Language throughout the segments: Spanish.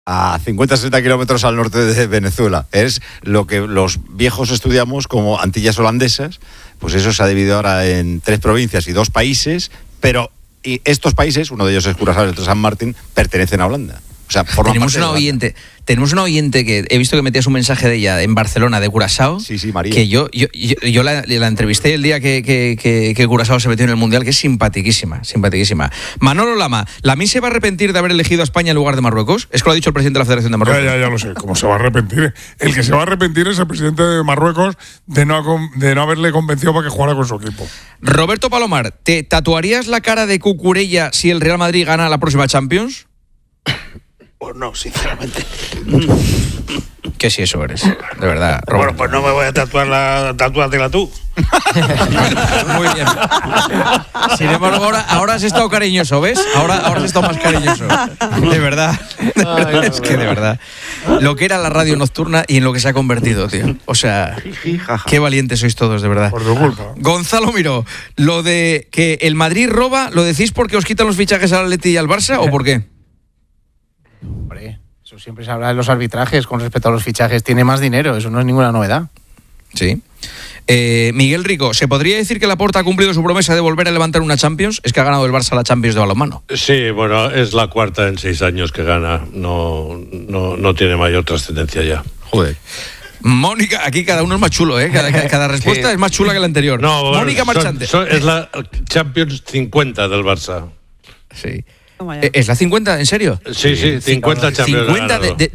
a 50-60 kilómetros al norte de Venezuela. Es lo que los viejos estudiamos como Antillas holandesas. Pues eso se ha dividido ahora en 3 provincias y 2 países, pero estos países, uno de ellos es Curazao y otro San Martín, pertenecen a Holanda. O sea, tenemos una oyente que he visto que metías un mensaje de ella en Barcelona, de Curazao. Sí, María. Que yo la entrevisté el día que Curazao se metió en el Mundial, que es simpaticísima. Manolo Lama, ¿Lamine se va a arrepentir de haber elegido a España en lugar de Marruecos? Es que lo ha dicho el presidente de la Federación de Marruecos. Ya lo sé. ¿Cómo se va a arrepentir? El que se va a arrepentir es el presidente de Marruecos de no haberle convencido para que jugara con su equipo. Roberto Palomar, ¿te tatuarías la cara de Cucurella si el Real Madrid gana la próxima Champions? Pues no, sinceramente. Que si eso eres, de verdad. Bueno, pues no me voy a tatuar tatúatela tú. Muy bien. Sin embargo, ahora has estado cariñoso, ¿ves? Ahora has estado más cariñoso. De verdad. Es que de verdad. Lo que era la radio nocturna y en lo que se ha convertido, tío. O sea, qué valientes sois todos, de verdad. Por tu culpa. Gonzalo Miró, lo de que el Madrid roba, ¿lo decís porque os quitan los fichajes al Atleti y al Barça o por qué? Hombre, eso siempre se habla de los arbitrajes con respecto a los fichajes. Tiene más dinero, eso no es ninguna novedad. Sí. Miguel Rico, ¿se podría decir que Laporta ha cumplido su promesa de volver a levantar una Champions? Es que ha ganado el Barça la Champions de balonmano. Sí, bueno, es la cuarta en 6 años que gana. No tiene mayor trascendencia ya. Joder. Mónica, aquí cada uno es más chulo, ¿eh? Cada respuesta sí. Es más chula que la anterior. No, Mónica Marchante. Es la Champions 50 del Barça. Sí. ¿Es la 50? ¿En serio? Sí, 50 Champions. 50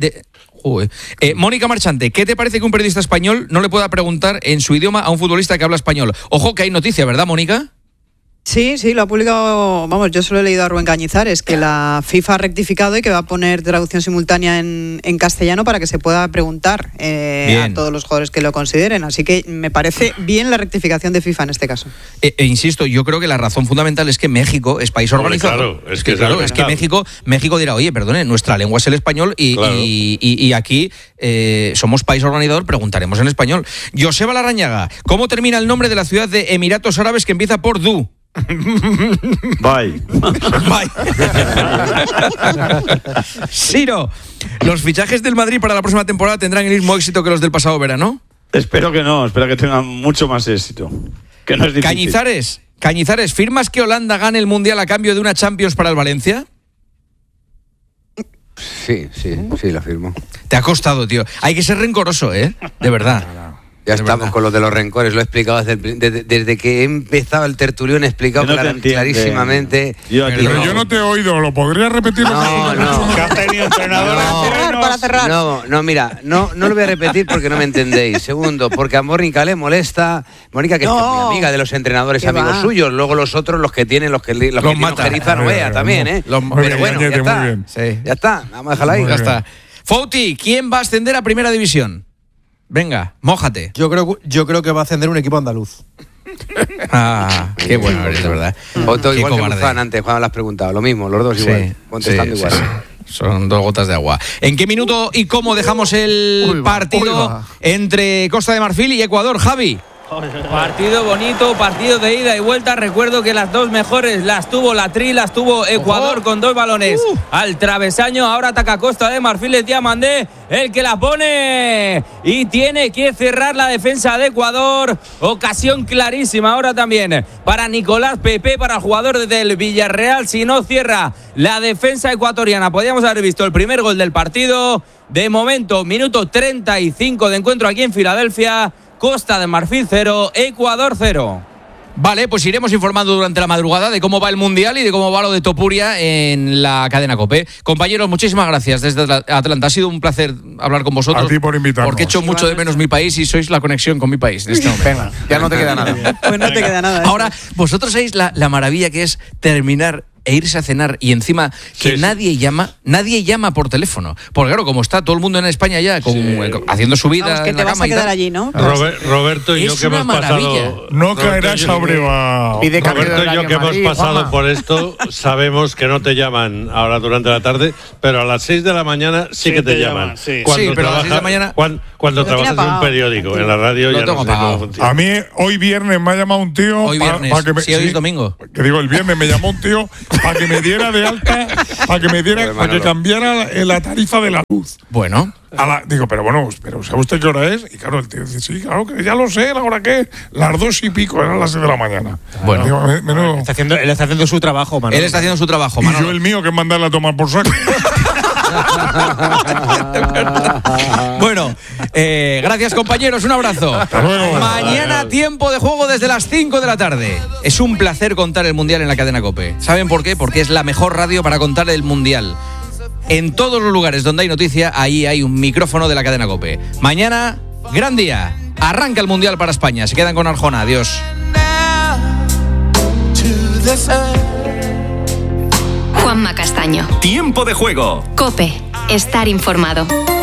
Mónica Marchante, ¿qué te parece que un periodista español no le pueda preguntar en su idioma a un futbolista que habla español? Ojo que hay noticia, ¿verdad, Mónica? Sí, lo ha publicado, yo se lo he leído a Rubén Cañizares, que la FIFA ha rectificado y que va a poner traducción simultánea en castellano para que se pueda preguntar a todos los jugadores que lo consideren. Así que me parece bien la rectificación de FIFA en este caso. Insisto, yo creo que la razón fundamental es que México es país organizado. Claro, es que México dirá, oye, perdone, nuestra lengua es el español y aquí somos país organizador, preguntaremos en español. Joseba Larrañaga, ¿cómo termina el nombre de la ciudad de Emiratos Árabes que empieza por Du? Bye. Siro, ¿los fichajes del Madrid para la próxima temporada tendrán el mismo éxito que los del pasado verano? Espero que no, espero que tengan mucho más éxito. Que no es difícil. Cañizares, ¿firmas que Holanda gane el Mundial a cambio de una Champions para el Valencia? Sí, la firmo. Te ha costado, tío. Hay que ser rencoroso, ¿eh? De verdad. Ya estamos con lo de los rencores, lo he explicado desde que he empezado el tertulión, he explicado clarísimamente. Pero yo no te he oído, ¿lo podrías repetir? No. ¿Que has tenido entrenador para cerrar? No, mira, no lo voy a repetir porque no me entendéis. Segundo, porque a Mónica le molesta. Mónica, que es muy amiga de los entrenadores amigos suyos, luego los otros, los que tienen Geriza Noea también, ¿eh? Pero bueno, ya está. Sí. Ya está, vamos a dejarla ahí. Ya está. Fouti, ¿quién va a ascender a Primera División? Venga, mójate. Yo creo que va a ascender un equipo andaluz. Qué bueno eres, de verdad. Otro igual que Guzmán antes, cuando lo has preguntado. Lo mismo, los dos igual, contestando igual. Sí. Son 2 gotas de agua. ¿En qué minuto y cómo dejamos el partido entre Costa de Marfil y Ecuador, Javi? Partido bonito, partido de ida y vuelta. Recuerdo que las 2 mejores las tuvo las tuvo Ecuador con 2 balones al travesaño. Ahora ataca Costa de Marfil, es Diamandé el que la pone y tiene que cerrar la defensa de Ecuador. Ocasión clarísima ahora también para Nicolás Pepe, para el jugador del Villarreal. Si no cierra la defensa ecuatoriana, podríamos haber visto el primer gol del partido. De momento, minuto 35 de encuentro aquí en Filadelfia. Costa de Marfil 0, Ecuador 0. Vale, pues iremos informando durante la madrugada de cómo va el Mundial y de cómo va lo de Topuria en la cadena COPE. Compañeros, muchísimas gracias desde Atlanta. Ha sido un placer hablar con vosotros. A ti por invitarnos. Porque he hecho mucho de menos mi país y sois la conexión con mi país en este momento. Venga, ya no te queda nada. Pues no te queda nada. Ahora, vosotros sabéis la maravilla que es terminar e irse a cenar y encima que nadie llama por teléfono. Porque claro, como está todo el mundo en España ya haciendo su vida. Vamos, que en te la vas cama a quedar y tal. allí, ¿no? Roberto y yo que hemos pasado. No caerás sobre Roberto y yo que hemos pasado por esto, sabemos que no te llaman ahora durante la tarde, pero a las 6 de la mañana sí que te llaman. Sí, pero a las 6 de la mañana. Cuando trabajas en un periódico, en la radio ya no sé cómo funciona. A mí hoy viernes me ha llamado un tío. Hoy viernes, hoy es domingo. Que digo, el viernes me llamó un tío para que me diera de alta, para que cambiara la tarifa de la luz. Bueno. Digo, pero ¿sabe usted qué hora es? Y claro, el tío dice, sí, claro, que ya lo sé, ¿la hora qué? Las 2 y pico, eran las 6 de la mañana. Bueno. Digo, él está haciendo su trabajo, Manolo. Él está haciendo su trabajo, Manolo. Y yo el mío, que es mandarle a tomar por saco. Bueno, gracias compañeros, un abrazo. Mañana tiempo de juego desde las 5 de la tarde. Es un placer contar el Mundial en la cadena COPE. ¿Saben por qué? Porque es la mejor radio para contar el Mundial. En todos los lugares donde hay noticia, ahí hay un micrófono de la cadena COPE. Mañana, gran día. Arranca el Mundial para España. Se quedan con Arjona. Adiós. Juanma Castaño. Tiempo de juego. COPE. Estar informado.